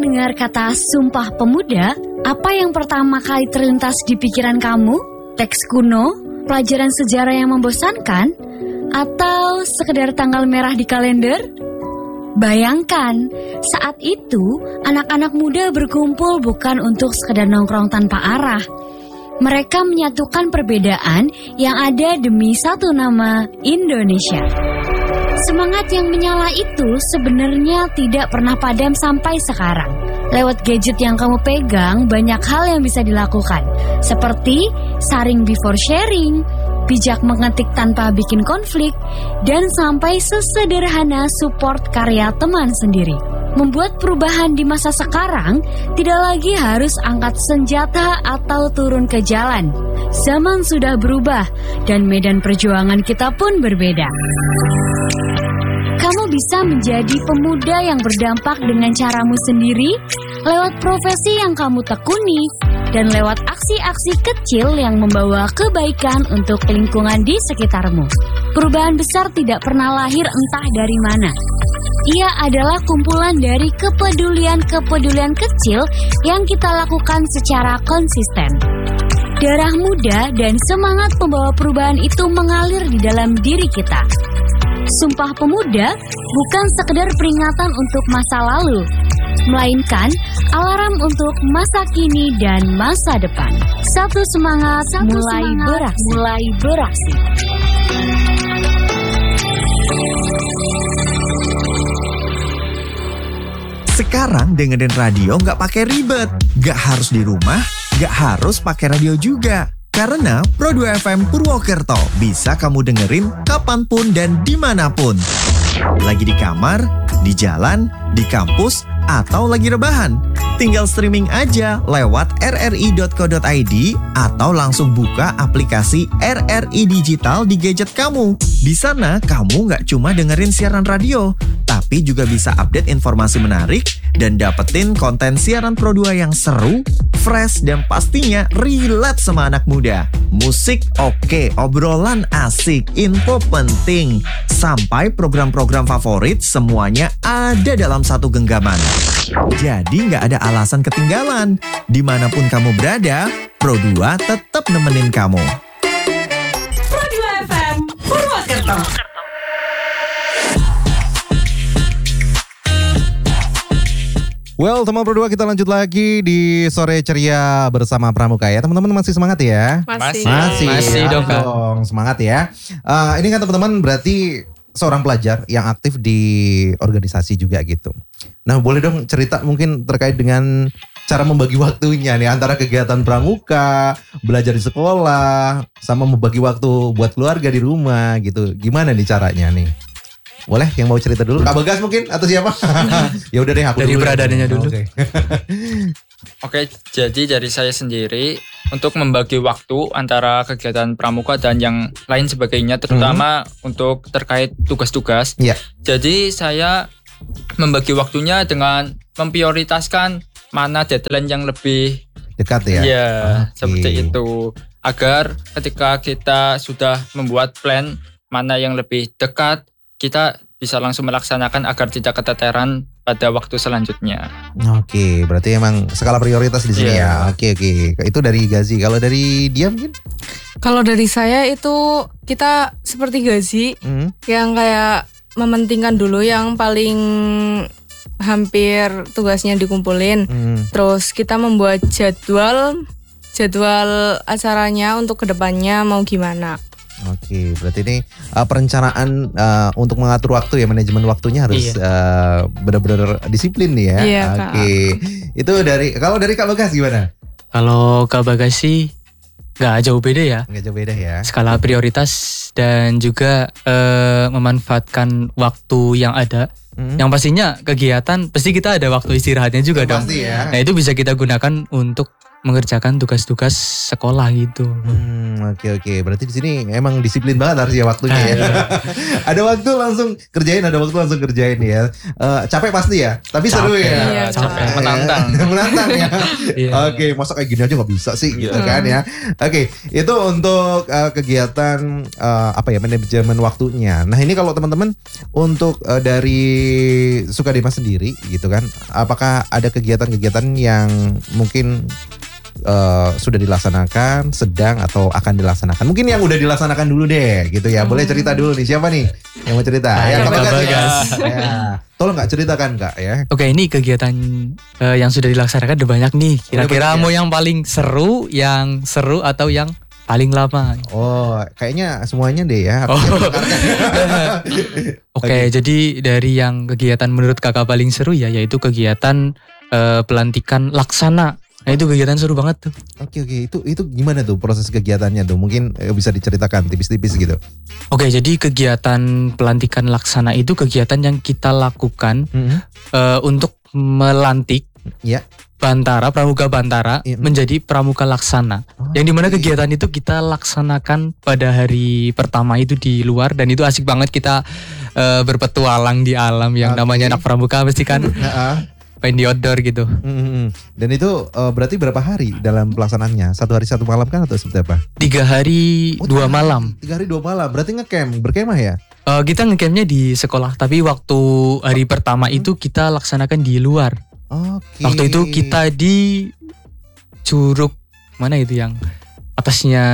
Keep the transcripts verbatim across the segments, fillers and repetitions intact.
mendengar kata Sumpah Pemuda, apa yang pertama kali terlintas di pikiran kamu? Teks kuno, pelajaran sejarah yang membosankan, atau sekedar tanggal merah di kalender? Bayangkan, saat itu anak-anak muda berkumpul bukan untuk sekedar nongkrong tanpa arah. Mereka menyatukan perbedaan yang ada demi satu nama Indonesia. Semangat yang menyala itu sebenarnya tidak pernah padam sampai sekarang. Lewat gadget yang kamu pegang, banyak hal yang bisa dilakukan. Seperti saring before sharing, bijak mengetik tanpa bikin konflik, dan sampai sesederhana support karya teman sendiri. Membuat perubahan di masa sekarang tidak lagi harus angkat senjata atau turun ke jalan. Zaman sudah berubah dan medan perjuangan kita pun berbeda. Kamu bisa menjadi pemuda yang berdampak dengan caramu sendiri, lewat profesi yang kamu tekuni, dan lewat aksi-aksi kecil yang membawa kebaikan untuk lingkungan di sekitarmu. Perubahan besar tidak pernah lahir entah dari mana. Ia adalah kumpulan dari kepedulian-kepedulian kecil yang kita lakukan secara konsisten. Darah muda dan semangat pembawa perubahan itu mengalir di dalam diri kita. Sumpah Pemuda bukan sekedar peringatan untuk masa lalu, melainkan alarm untuk masa kini dan masa depan. Satu semangat, Satu mulai semangat, beraksi. Mulai beraksi. Sekarang dengerin radio nggak pakai ribet, nggak harus di rumah, nggak harus pakai radio juga. Karena Pro dua F M Purwokerto bisa kamu dengerin kapanpun dan dimanapun. Lagi di kamar, di jalan, di kampus, atau lagi rebahan. Tinggal streaming aja lewat r r i dot co dot i d atau langsung buka aplikasi R R I Digital di gadget kamu. Di sana kamu nggak cuma dengerin siaran radio, tapi juga bisa update informasi menarik dan dapetin konten siaran Pro dua yang seru, fresh, dan pastinya relate sama anak muda. Musik oke, obrolan asik, info penting, sampai program-program favorit semuanya ada dalam satu genggaman. Jadi nggak ada alasan ketinggalan. Dimanapun kamu berada, Pro dua tetap nemenin kamu. Pro dua F M Purwokerto. Well, teman Pro dua, kita lanjut lagi di sore ceria bersama Pramuka ya. Teman-teman masih semangat ya? Masih. Masih, Masih ya, dong, Kak. dong, semangat ya. Uh, ini kan teman-teman berarti seorang pelajar yang aktif di organisasi juga gitu. Nah, boleh dong cerita mungkin terkait dengan cara membagi waktunya nih antara kegiatan pramuka, belajar di sekolah, sama membagi waktu buat keluarga di rumah gitu. Gimana nih caranya nih? Boleh yang mau cerita dulu? Kak Bagas mungkin atau siapa? Ya udah deh aku dari dulu. beradanya dulu. Oke. Oke, jadi dari saya sendiri untuk membagi waktu antara kegiatan pramuka dan yang lain sebagainya, terutama hmm. untuk terkait tugas-tugas. Iya. Jadi saya membagi waktunya dengan memprioritaskan mana deadline yang lebih dekat ya. Ya, okay. Seperti itu. Agar ketika kita sudah membuat plan mana yang lebih dekat, kita bisa langsung melaksanakan agar tidak keteteran pada waktu selanjutnya. Oke, berarti emang skala prioritas di sini yeah. ya. Oke, oke. Itu dari Gazi. Kalau dari dia mungkin? Kalau dari saya itu kita seperti Gazi Hmm. yang kayak mementingkan dulu yang paling hampir tugasnya dikumpulin. Hmm. Terus kita membuat jadwal jadwal acaranya untuk kedepannya mau gimana. Oke, berarti ini uh, perencanaan uh, untuk mengatur waktu ya, manajemen waktunya harus Iya. uh, benar-benar disiplin nih ya. Iya, Kak. Oke. Itu dari kalau dari Kak Bagas gimana? Kalau Kak Bagas sih nggak jauh beda ya. Nggak jauh beda ya. Skala prioritas dan juga eh, memanfaatkan waktu yang ada. Hmm. Yang pastinya kegiatan pasti kita ada waktu istirahatnya juga dong. Pasti ya. Nah itu bisa kita gunakan untuk mengerjakan tugas-tugas sekolah gitu. Hmm, oke oke. Berarti di sini emang disiplin banget harusnya waktunya ya. Ada waktu langsung kerjain, ada waktu langsung kerjain ya. Eh, capek pasti ya, tapi seru Capek. ya. Iya, capek. Kak. Menantang. Menantang ya. Iya. Oke, masa kayak gini aja nggak bisa sih gitu kan ya. Oke, itu untuk eh, kegiatan eh, apa ya, manajemen waktunya. Nah ini kalau teman-teman untuk eh, dari Sukadima sendiri gitu kan, apakah ada kegiatan-kegiatan yang mungkin eh, sudah dilaksanakan, sedang atau akan dilaksanakan? Mungkin yang udah dilaksanakan dulu deh gitu ya. Boleh cerita dulu nih, siapa nih yang mau cerita? Ayo, Ya, Kak Kak Bagas ya. Bagas. Ya. Tolong Kak ceritakan Kak ya. Oke, ini kegiatan eh, yang sudah dilaksanakan ada banyak nih. Kira-kira banyak ya? mau yang paling seru, yang seru atau yang paling lama? Oh, kayaknya semuanya deh ya. Oh. Oke. Oke, jadi dari yang kegiatan menurut kakak paling seru ya, yaitu kegiatan eh, pelantikan laksana. Nah itu kegiatan seru banget tuh. Oke oke, itu itu gimana tuh proses kegiatannya tuh? Mungkin eh, bisa diceritakan tipis-tipis gitu. Oke, jadi kegiatan pelantikan laksana itu kegiatan yang kita lakukan eh, untuk melantik Ya. Bantara, Pramuka Bantara Iya. menjadi Pramuka Laksana. Oh, Yang dimana oke. kegiatan itu kita laksanakan pada hari pertama itu di luar, dan itu asik banget kita eh, berpetualang di alam yang Oke. namanya anak pramuka pasti kan Heeh. main di outdoor gitu. Mm-mm. Dan itu eh, berarti berapa hari dalam pelaksanaannya? Satu hari satu malam kan atau seperti apa? Tiga hari Oh, dua tiga hari- malam. Tiga hari dua malam. Berarti ngecamp, berkemah ya? Eh, kita ngecampnya di sekolah, tapi waktu hari pertama itu kita laksanakan di luar. Oke. Waktu itu kita di Curug mana itu yang atasnya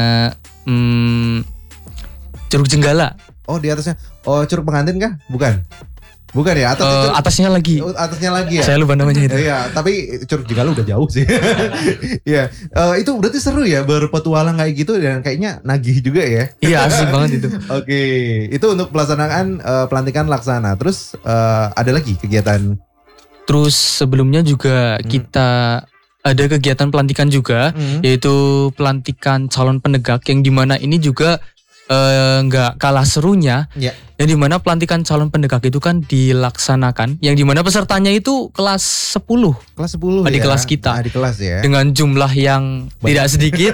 hmm, Curug Jenggala. Oh di atasnya. Oh Curug Pengantin kah? Bukan. Bukan ya? Atas Eh, atasnya lagi. Oh, atasnya lagi ya? Saya lupa namanya itu. Iya, tapi Curug Jenggala udah jauh sih. Iya, Eh, itu berarti seru ya berpetualang kayak gitu dan kayaknya nagih juga ya. Iya, asik banget itu. Oke, itu untuk pelaksanaan eh, pelantikan laksana. Terus eh, ada lagi kegiatan. Terus sebelumnya juga Hmm. kita ada kegiatan pelantikan juga, Hmm. yaitu pelantikan calon penegak, yang dimana ini juga eh, nggak kalah serunya. Ya. Yang dimana pelantikan calon penegak itu kan dilaksanakan, yang dimana pesertanya itu kelas sepuluh Kelas sepuluh Adik ya. kelas kita. Adik kelas ya. dengan jumlah yang tidak sedikit.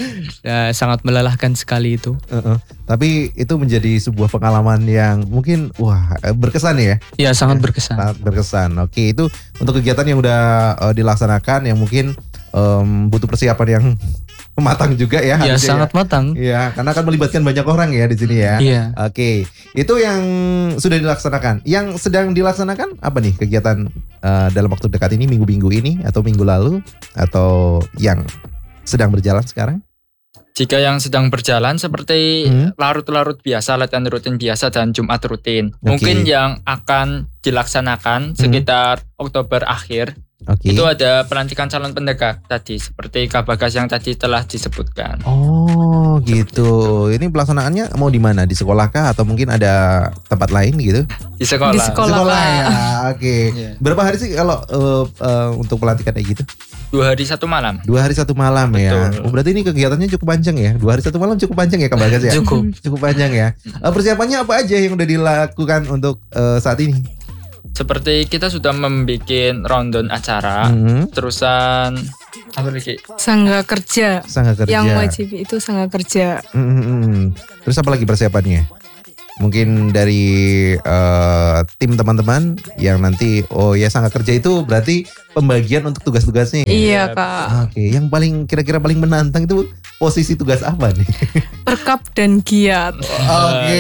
Ya, sangat melelahkan sekali itu. Heeh. Tapi itu menjadi sebuah pengalaman yang mungkin wah eh, berkesan ya. Ya sangat berkesan. Sangat berkesan. Oke, itu untuk kegiatan yang udah eh, dilaksanakan yang mungkin em, butuh persiapan yang matang juga ya. Ya harusnya sangat matang. Iya, karena akan melibatkan banyak orang ya di sini ya. Iya. Oke, itu yang sudah dilaksanakan. Yang sedang dilaksanakan apa nih kegiatan eh, dalam waktu dekat ini, minggu-minggu ini atau minggu lalu atau yang sedang berjalan sekarang? Jika yang sedang berjalan seperti Hmm. larut-larut biasa, latihan rutin biasa dan Jumat rutin. Oke. Mungkin yang akan dilaksanakan sekitar Oktober akhir Oke. itu ada pelantikan calon pendegak tadi seperti Kak Bagas yang tadi telah disebutkan. Oh, gitu. Ini pelaksanaannya mau di mana? Di sekolah kah atau mungkin ada tempat lain gitu? Di sekolah. Di sekolah. ya. Oke. Iya. Berapa hari sih kalau eh, eh, untuk pelantikan kayak gitu? Dua hari satu malam. Dua hari satu malam ya. Betul. Oh, berarti ini kegiatannya cukup panjang ya. Dua hari satu malam cukup panjang ya Kak Bagas ya? Cukup. Cukup panjang ya. Eh, persiapannya apa aja yang udah dilakukan untuk eh, saat ini? Seperti kita sudah membuat rundown acara, Mhm. terusan apa lagi? Sangga kerja. Sangat kerja. Yang wajib itu sangga kerja. Mhm, mhm. Terus apa lagi persiapannya? Mungkin dari eh, tim teman-teman yang nanti oh ya sangat kerja itu berarti pembagian untuk tugas-tugasnya. ya? Iya, Kak. Oke, yang paling kira-kira paling menantang itu posisi tugas apa nih? Perkap dan giat. Oke.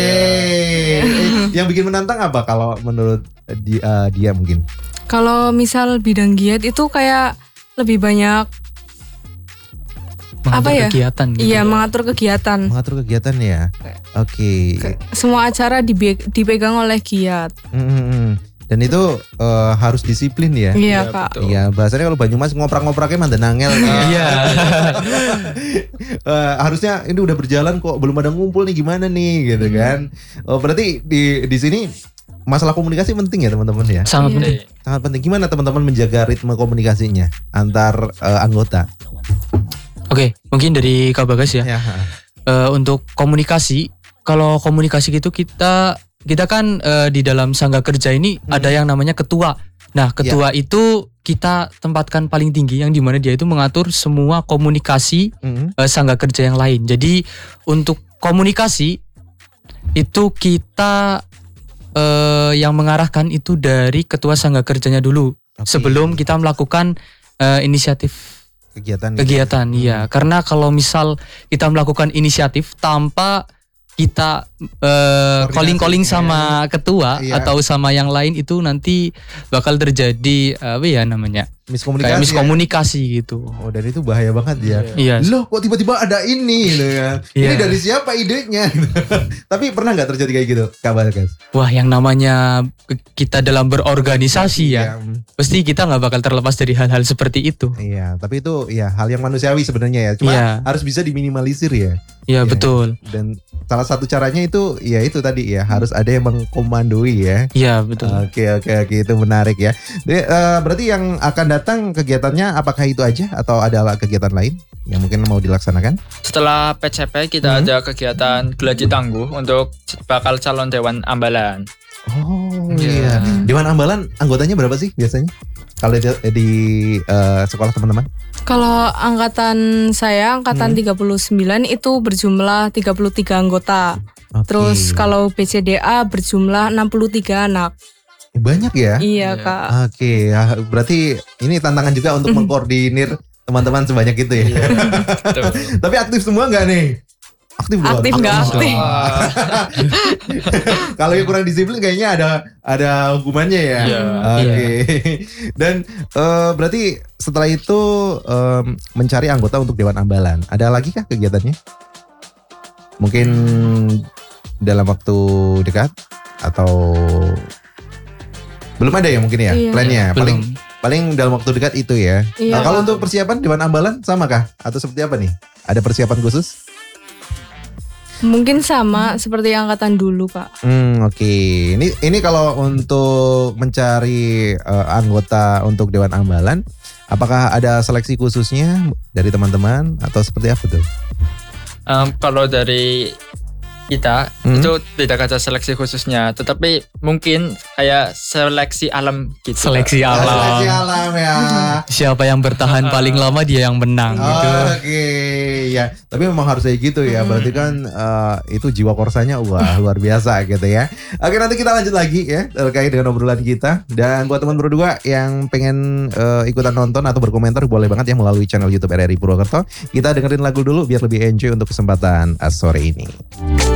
Eh, yang bikin menantang apa kalau menurut dia, dia mungkin? Kalau misal bidang giat itu kayak lebih banyak Mengatur Apa ya? kegiatan gitu. iya mengatur kegiatan. Mengatur kegiatan ya. Oke. Ke- Semua acara dibe- dipegang oleh giat. Mm-mm. Dan itu eh, harus disiplin ya. Iya, Iya, Kak. betul. Iya, bahasanya kalau Banyumas ngoprak-ngopraknya mantan angel. Iya. Eh, harusnya ini udah berjalan kok belum ada ngumpul nih gimana nih gitu kan. Oh, berarti di di sini masalah komunikasi penting ya teman-teman ya. Sangat Iya. penting. Sangat penting. Gimana teman-teman menjaga ritme komunikasinya antar eh, anggota? Oke, mungkin dari Kak Bagas ya. Ya. Eh, untuk komunikasi, kalau komunikasi gitu kita kita kan eh, di dalam sangga kerja ini ada yang namanya ketua. Nah, ketua ya. itu kita tempatkan paling tinggi yang dimana dia itu mengatur semua komunikasi mm-hmm. uh, sangga kerja yang lain. Jadi untuk komunikasi itu kita uh, yang mengarahkan itu dari ketua sangga kerjanya dulu okay. sebelum kita melakukan uh, inisiatif kegiatan. Kegiatan, gitu. Iya. Hmm. Karena kalau misal kita melakukan inisiatif tanpa kita uh, calling-calling sama ketua iya. atau sama yang lain itu nanti bakal terjadi apa ya namanya miskomunikasi, kayak miskomunikasi ya? gitu. Oh, dan itu bahaya banget ya. Iya. Loh, kok tiba-tiba ada ini loh ya. Ini iya. dari siapa idenya? Tapi pernah nggak terjadi kayak gitu, Kak Bagas? Wah, yang namanya kita dalam berorganisasi ya, ya. pasti kita nggak bakal terlepas dari hal-hal seperti itu. Iya, tapi itu ya hal yang manusiawi sebenarnya ya. Cuma iya. harus bisa diminimalisir ya. Iya, ya, betul. Dan salah satu caranya itu ya itu tadi ya, harus ada yang mengkomandoi ya. Iya, betul. Oke, oke, oke, itu menarik ya. Jadi, uh, berarti yang akan datang kegiatannya apakah itu aja atau ada kegiatan lain yang mungkin mau dilaksanakan? Setelah P C P kita hmm. ada kegiatan geladi tangguh untuk bakal calon Dewan Ambalan. Oh iya. Yeah. Dewan Ambalan anggotanya berapa sih biasanya? Kalau di, di uh, sekolah teman-teman? Kalau angkatan saya angkatan hmm. tiga puluh sembilan itu berjumlah tiga puluh tiga anggota. Okay. Terus kalau B C D A berjumlah enam puluh tiga anak. Banyak ya? Iya, Kak. Oke, ya, berarti ini tantangan juga untuk mengkoordinir teman-teman sebanyak itu ya. Iya, tapi aktif semua nggak nih? Aktif belum? Aktif nggak aktif. Kalau yang kurang disiplin kayaknya ada ada hukumannya ya. Iya. Oke. Okay. Dan uh, berarti setelah itu um, mencari anggota untuk Dewan Ambalan. Ada lagi kah kegiatannya? Mungkin dalam waktu dekat atau belum ada ya mungkin ya iya. plannya. Paling belum. paling dalam waktu dekat itu ya. Iya. Nah, kalau untuk persiapan Dewan Ambalan sama kah? Atau seperti apa nih? Ada persiapan khusus? Mungkin sama seperti angkatan dulu, Pak. Hmm, oke. Okay. Ini ini kalau untuk mencari uh, anggota untuk Dewan Ambalan, apakah ada seleksi khususnya dari teman-teman atau seperti apa tuh? Um, kalau dari kita hmm. itu tidak ada seleksi khususnya, tetapi mungkin kayak seleksi alam gitu. Seleksi alam. Seleksi alam ya. Siapa yang bertahan paling lama dia yang menang oh, gitu. Oke, okay. ya. Tapi memang harus kayak gitu ya. Berarti kan uh, itu jiwa korsanya wah luar biasa gitu ya. Oke, nanti kita lanjut lagi ya terkait dengan obrolan kita. Dan buat teman berdua yang pengen uh, ikutan nonton atau berkomentar boleh banget ya melalui channel YouTube R R I Purwokerto. Kita dengerin lagu dulu biar lebih enjoy untuk kesempatan uh, sore ini.